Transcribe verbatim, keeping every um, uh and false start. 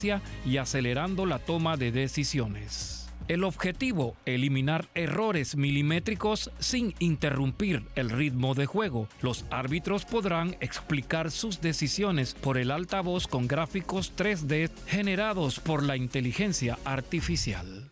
y acelerando la toma de decisiones. El objetivo, eliminar errores milimétricos sin interrumpir el ritmo de juego. Los árbitros podrán explicar sus decisiones por el altavoz con gráficos tres D generados por la inteligencia artificial.